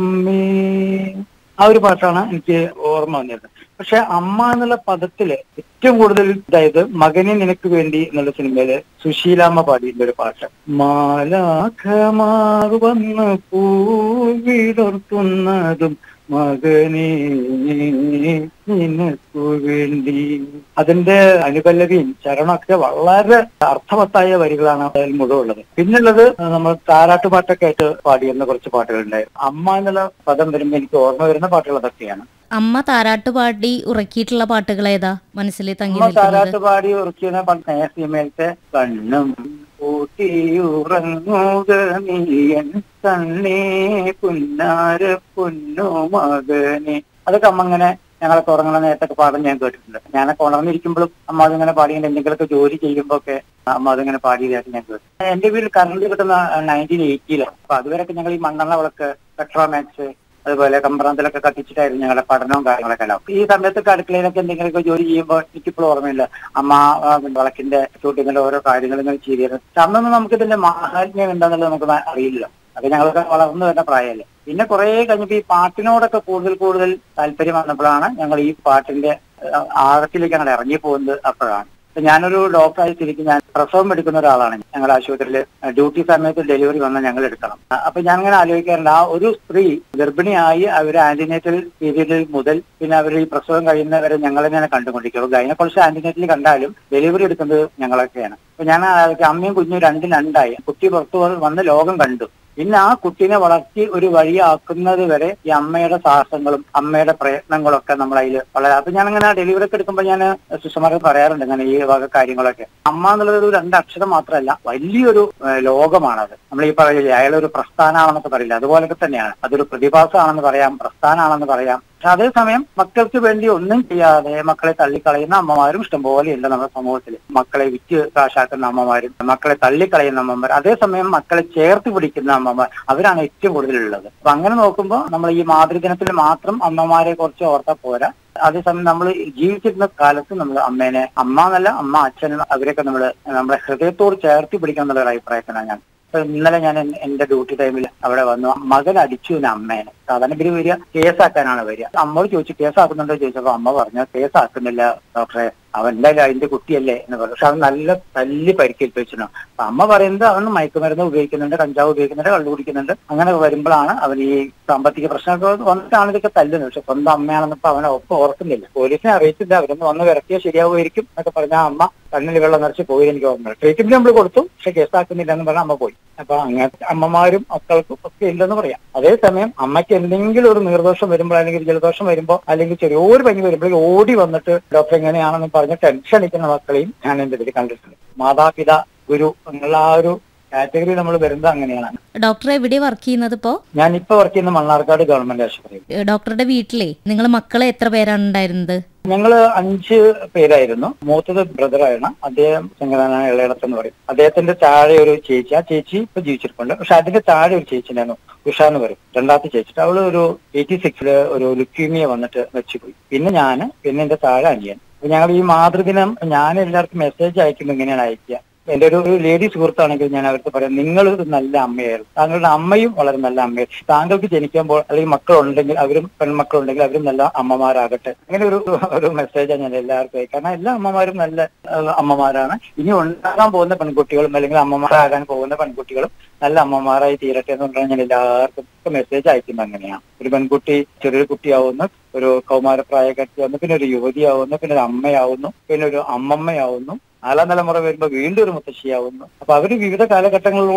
അമ്മേ, ആ ഒരു പാട്ടാണ് എനിക്ക് ഓർമ്മ വന്നത്. പക്ഷെ അമ്മ എന്നുള്ള പദത്തില് ഏറ്റവും കൂടുതൽ ഇതായത് മകനെ നിനക്ക് വേണ്ടി എന്നുള്ള സിനിമയില് സുശീലാമ്മ പാടിയിട്ടുള്ള ഒരു പാട്ട്. മാലാഖമാർ വന്ന് പൂവിടർത്തുന്നതും മകനെ നിനക്കു വേണ്ടി. അതിന്റെ അനുപല്ലവിയും ചരണമൊക്കെ വളരെ അർത്ഥവത്തായ വരികളാണ് അതിൽ മുഴുവൻ ഉള്ളത്. പിന്നുള്ളത് നമ്മൾ താരാട്ടുപാട്ടൊക്കെ ആയിട്ട് പാടിയിരുന്ന കുറച്ച് പാട്ടുകളുണ്ടായിരുന്നു. അമ്മ എന്നുള്ള പദം വരുമ്പോൾ എനിക്ക് ഓർമ്മ വരുന്ന പാട്ടുകൾ അതൊക്കെയാണ്. അമ്മ താരാട്ടുപാടി ഉറക്കിയിട്ടുള്ള പാട്ടുകൾ ഏതാ മനസ്സിൽ തങ്ങി അമ്മ നിൽക്കുന്നത്? താരാട്ടുപാടി ഉറക്കിയ സിനിമയിലത്തെ കണ്ണും കൂട്ടിയുറങ്ങുക നീയൻ കണ്ണേ പുന്നാര പൊന്നു മകനെ. അതൊക്കെ അമ്മ ഇങ്ങനെ ഞങ്ങളൊക്കെ ഉറങ്ങുന്ന നേരത്തൊക്കെ പാടും ഞാൻ കേട്ടിട്ടുണ്ട്. ഞാനൊക്കെ ഉണർന്നിരിക്കുമ്പോഴും അമ്മ അതിങ്ങനെ പാടിയിട്ട് എന്തെങ്കിലുമൊക്കെ ജോലി ചെയ്യുമ്പോൾ ഒക്കെ അമ്മ അതിങ്ങനെ പാടിയതായിട്ട് ഞാൻ കേട്ടു. എന്റെ വീട്ടിൽ കറണ്ട് കിട്ടുന്ന 1980-ലാണ്. അപ്പൊ അതുവരെയൊക്കെ ഞങ്ങൾ ഈ മണ്ണെണ്ണ വിളക്ക്, പെട്രോമാക്സ്, അതുപോലെ കമ്പ്രാന്തിലൊക്കെ കത്തിച്ചിട്ടായിരുന്നു ഞങ്ങളുടെ പഠനവും കാര്യങ്ങളൊക്കെ എല്ലാം. ഈ സമയത്തൊക്കെ അടുക്കളയിലൊക്കെ എന്തെങ്കിലുമൊക്കെ ജോലി ചെയ്യുമ്പോൾ എനിക്കിപ്പോഴും ഓർമ്മയില്ല അമ്മ വിളക്കിന്റെ ചൂട്ടിന്റെ ഓരോ കാര്യങ്ങൾ ഇങ്ങനെ ചെയ്തിരുന്നു. അന്നൊന്നും നമുക്ക് ഇതിന്റെ മാഹാത്മ്യം എന്താണെന്നുള്ളത് നമുക്ക് അറിയില്ല. അത് ഞങ്ങളൊക്കെ വളർന്നു വരുന്ന പ്രായമല്ലേ. പിന്നെ കുറെ കഴിഞ്ഞപ്പോൾ ഈ പാട്ടിനോടൊക്കെ കൂടുതൽ താല്പര്യം വന്നപ്പോഴാണ് ഞങ്ങൾ ഈ പാട്ടിന്റെ ആഴത്തിലേക്ക് ഞങ്ങൾ ഇറങ്ങി പോകുന്നത്. അപ്പോഴാണ് ഞാനൊരു ഡോക്ടറായി ശരിക്കും ഞാൻ പ്രസവം എടുക്കുന്ന ഒരാളാണ്. ഞങ്ങളുടെ ആശുപത്രിയിൽ ഡ്യൂട്ടി സമയത്ത് ഡെലിവറി വന്നാൽ ഞങ്ങൾ എടുക്കണം. അപ്പൊ ഞാൻ അങ്ങനെ ആലോചിക്കാറുണ്ട്, ആ ഒരു സ്ത്രീ ഗർഭിണിയായി അവർ ആന്റിനേറ്റൽ പീരീഡിൽ മുതൽ പിന്നെ അവർ ഈ പ്രസവം കഴിയുന്നവരെ ഞങ്ങൾ തന്നെയാണ് കണ്ടുകൊണ്ടിരിക്കും. ഗൈനക്കോളജിസ്റ്റ് ആന്റിനേറ്റൽ കണ്ടാലും ഡെലിവറി എടുക്കുന്നത് ഞങ്ങളൊക്കെയാണ്. അപ്പൊ ഞാൻ അമ്മയും കുഞ്ഞും രണ്ടായി കുട്ടി പുറത്തു വന്ന് ലോകം കണ്ടു. പിന്നെ ആ കുട്ടീനെ വളർത്തി ഒരു വഴിയാക്കുന്നത് വരെ ഈ അമ്മയുടെ സാഹസങ്ങളും അമ്മയുടെ പ്രയത്നങ്ങളൊക്കെ നമ്മളതിൽ വളരെ. അപ്പൊ ഞാനങ്ങനെ ഡെലിവറി ഒക്കെ എടുക്കുമ്പോൾ ഞാൻ സിസ്റ്റർമാർക്ക് പറയാറുണ്ട് ഇങ്ങനെ ഈ വക കാര്യങ്ങളൊക്കെ. അമ്മ എന്നുള്ളത് ഒരു 2 അക്ഷരം മാത്രമല്ല, വലിയൊരു ലോകമാണത്. നമ്മൾ ഈ പറയില്ലേ അയാളൊരു പ്രസ്ഥാനമാണെന്നൊക്കെ പറയില്ല, അതുപോലൊക്കെ തന്നെയാണ്. അതൊരു പ്രതിഭാസമാണെന്ന് പറയാം, പ്രസ്ഥാനമാണെന്ന് പറയാം. പക്ഷെ അതേസമയം മക്കൾക്ക് വേണ്ടി ഒന്നും ചെയ്യാതെ മക്കളെ തള്ളിക്കളയുന്ന അമ്മമാരും ഇഷ്ടംപോലെയുണ്ട് നമ്മുടെ സമൂഹത്തിൽ. മക്കളെ വിറ്റ് കാശാക്കുന്ന അമ്മമാരും മക്കളെ തള്ളിക്കളയുന്ന അമ്മമാർ, അതേസമയം മക്കളെ ചേർത്ത് പിടിക്കുന്ന അമ്മമാർ, അവരാണ് ഏറ്റവും കൂടുതലുള്ളത്. അപ്പൊ അങ്ങനെ നോക്കുമ്പോൾ നമ്മൾ ഈ മാതൃദിനത്തിൽ മാത്രം അമ്മമാരെ കുറിച്ച് ഓർത്താൽ പോരാ. അതേസമയം നമ്മൾ ജീവിച്ചിരുന്ന കാലത്ത് നമ്മൾ അമ്മേനെ, അമ്മ എന്നല്ല അമ്മ അച്ഛൻ, അവരൊക്കെ നമ്മുടെ ഹൃദയത്തോട് ചേർത്ത് പിടിക്കണം എന്നുള്ള അഭിപ്രായത്തിലാണ് ഞാൻ. ഇന്നലെ ഞാൻ എന്റെ ഡ്യൂട്ടി ടൈമിൽ അവിടെ വന്നു. മകൻ അടിച്ചു അമ്മേനെ. സാധാരണ ഇവര് വരിക കേസാക്കാനാണ് വരിക. അമ്മയോട് ചോദിച്ചു കേസാക്കുന്നുണ്ടോ ചോദിച്ചപ്പോ അമ്മ പറഞ്ഞു കേസാക്കുന്നില്ല ഡോക്ടറെ, അവൻ എന്തായാലും അതിന്റെ കുട്ടിയല്ലേ എന്ന് പറഞ്ഞു. പക്ഷെ അവൻ നല്ല തല്ലി പരിക്കേൽപ്പിച്ചിരുന്നു. അപ്പൊ അമ്മ പറയുന്നത് അവൻ മയക്കുമരുന്ന് ഉപയോഗിക്കുന്നുണ്ട്, കഞ്ചാവ് ഉപയോഗിക്കുന്നുണ്ട്, കള്ളു കുടിക്കുന്നുണ്ട്. അങ്ങനെ വരുമ്പോഴാണ് അവൻ ഈ സാമ്പത്തിക പ്രശ്നമൊക്കെ വന്നിട്ടാണ് ഇതൊക്കെ തല്ലുന്നത്. പക്ഷെ സ്വന്തം അമ്മയാണെന്നപ്പോ അവനെ ഒപ്പം ഓർക്കുന്നില്ല. പോലീസിനെ അറിയിച്ചില്ല, അവരൊന്ന് വന്ന് വിറക്കിയാൽ ശരിയാവുമായിരിക്കും എന്നൊക്കെ പറഞ്ഞ അമ്മ കണ്ണിൽ വെള്ളം നിറച്ച് പോയി. എനിക്ക് ഓർമ്മ ട്രീറ്റ്മെന്റ് നമ്മൾ കൊടുത്തു, പക്ഷെ കേസാക്കുന്നില്ല എന്ന് പറഞ്ഞാൽ അമ്മ പോയി. അപ്പൊ അങ്ങനത്തെ അമ്മമാരും മക്കൾക്കും ഒക്കെ ഇല്ലെന്ന് പറയാം. അതേസമയം അമ്മയ്ക്ക് എന്തെങ്കിലും ഒരു നീർദോഷം വരുമ്പോൾ അല്ലെങ്കിൽ ജലദോഷം വരുമ്പോൾ അല്ലെങ്കിൽ ചെറിയൊരു പനി വരുമ്പോഴേക്കും ഓടി വന്നിട്ട് ഡോക്ടർ എങ്ങനെയാണെന്ന് പറഞ്ഞ് ടെൻഷൻ അടിക്കുന്ന മക്കളെയും ഞാൻ എന്റെ ഇതിൽ കണ്ടിട്ടുണ്ട്. മാതാപിതാ ഗുരു എന്നുള്ള ആ ഒരു കാറ്റഗറി നമ്മൾ വരുന്നത് അങ്ങനെയാണ്. ഡോക്ടർ എവിടെ വർക്ക് ചെയ്യുന്നത് ഇപ്പോ? ഞാൻ ഇപ്പൊ വർക്ക് ചെയ്യുന്ന മണ്ണാർക്കാട് ഗവൺമെന്റ് ആശുപത്രിയിൽ. ഡോക്ടറുടെ വീട്ടിലെ നിങ്ങൾ മക്കളെ എത്ര പേരാണ് ഉണ്ടായിരുന്നത്? ഞങ്ങള് 5 പേരായിരുന്നു. മൂത്തത് ബ്രദറാണ്, അദ്ദേഹം ചെങ്ങനാന ഇളയിടത്ത് എന്ന് പറയും. അദ്ദേഹത്തിന്റെ താഴെ ഒരു ചേച്ചി, ആ ചേച്ചി ഇപ്പൊ ജീവിച്ചിരിപ്പുണ്ട്. പക്ഷെ അതിന്റെ താഴെ ഒരു ചേച്ചി ഉണ്ടായിരുന്നു, ഉഷ എന്ന് പറയും, 2ാമത്തെ ചേച്ചി. അവള് ഒരു 86 ഒരു ലുക്കീമിയ വന്നിട്ട് വെച്ചുപോയി. പിന്നെ ഞാന്, പിന്നെ എന്റെ താഴെ അനിയൻ. ഞങ്ങൾ ഈ മാതൃദിനം ഞാൻ എല്ലാവർക്കും മെസ്സേജ് അയക്കുമ്പോൾ ഇങ്ങനെയാണ് അയക്കുക. എന്റെ ഒരു ലേഡി സുഹൃത്താണെങ്കിൽ ഞാൻ അവർക്ക് പറയാം, നിങ്ങൾ ഒരു നല്ല അമ്മയായിരുന്നു, താങ്കളുടെ അമ്മയും വളരെ നല്ല അമ്മയായിരുന്നു. താങ്കൾക്ക് ജനിക്കുമ്പോൾ അല്ലെങ്കിൽ മക്കളുണ്ടെങ്കിൽ അവരും പെൺമക്കളുണ്ടെങ്കിൽ അവരും നല്ല അമ്മമാരാകട്ടെ. അങ്ങനെ ഒരു മെസ്സേജാണ് ഞാൻ എല്ലാവർക്കും അയക്കുക. കാരണം എല്ലാ അമ്മമാരും നല്ല അമ്മമാരാണ്. ഇനി ഉണ്ടാകാൻ പോകുന്ന പെൺകുട്ടികളും അല്ലെങ്കിൽ അമ്മമാരാകാൻ പോകുന്ന പെൺകുട്ടികളും നല്ല അമ്മമാരായി തീരട്ടെ എന്നുകൊണ്ടാണ് ഞാൻ എല്ലാവർക്കും മെസ്സേജ് അയക്കുന്നത്. അങ്ങനെയാണ് ഒരു പെൺകുട്ടി ചെറിയൊരു കുട്ടിയാവുന്നു, ഒരു കൗമാരപ്രായക്കാരിയാവുന്നു, പിന്നെ ഒരു യുവതിയാവുന്നു, പിന്നെ ഒരു അമ്മയാവുന്നു, പിന്നെ ഒരു അമ്മമ്മയാവുന്നു, 4ാം തലമുറ വരുമ്പോൾ വീണ്ടും ഒരു മുത്തശ്ശിയാവുന്നു. അപ്പൊ അവര് വിവിധ കാലഘട്ടങ്ങളിലൂടെ